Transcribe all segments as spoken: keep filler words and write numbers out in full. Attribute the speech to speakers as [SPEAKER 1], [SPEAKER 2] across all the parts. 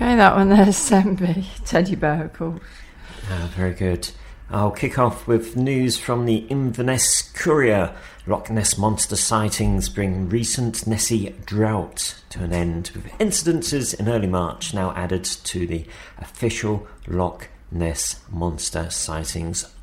[SPEAKER 1] Okay, that one there's Sembi, Teddy Bear, of course.
[SPEAKER 2] Ah, very good. I'll kick off with news from the Inverness Courier. Loch Ness Monster sightings bring recent Nessie drought to an end, with incidences in early March now added to the official Loch Ness Monster sightings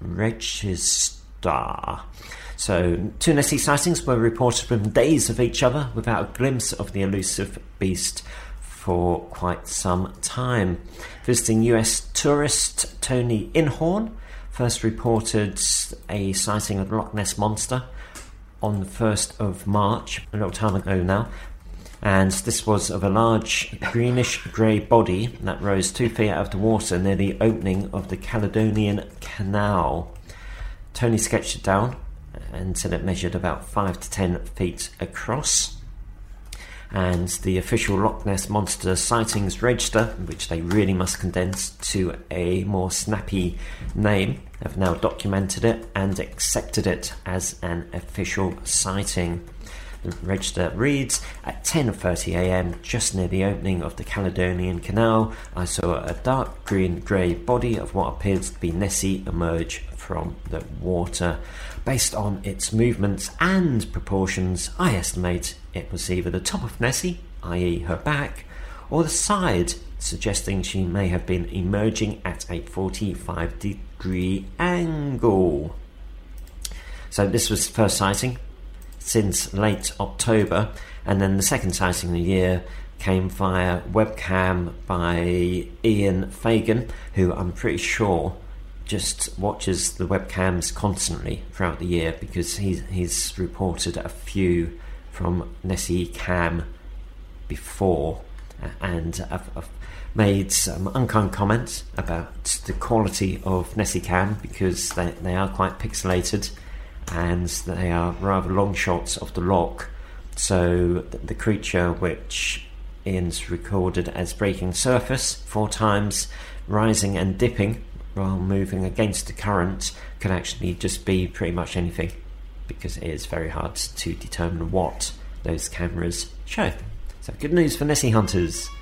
[SPEAKER 2] register. So, two Nessie sightings were reported within days of each other, without a glimpse of the elusive beast for quite some time. Visiting U S tourist Tony Inhorn first reported a sighting of the Loch Ness Monster on the first of March, a little time ago now, and this was of a large greenish grey body that rose two feet out of the water near the opening of the Caledonian Canal. Tony sketched it down and said it measured about five to ten feet across. And the official Loch Ness Monster sightings register, which they really must condense to a more snappy name, have now documented it and accepted it as an official sighting. The register reads, at ten thirty a m, just near the opening of the Caledonian Canal, I saw a dark green-grey body of what appears to be Nessie emerge from the water. Based on its movements and proportions, I estimate it was either the top of Nessie, that is her back, or the side, suggesting she may have been emerging at a forty-five degree angle. So this was the first sighting since late October, and then the second sighting of the year came via webcam by Ian Fagan, who I'm pretty sure just watches the webcams constantly throughout the year, because he's, he's reported a few from Nessie Cam before, and I've, I've made some unkind comments about the quality of Nessie Cam, because they, they are quite pixelated and they are rather long shots of the loch. So the, the creature, which Ian's recorded as breaking surface four times, rising and dipping while moving against the current, can actually just be pretty much anything, because it is very hard to determine what those cameras show. So good news for Nessie hunters.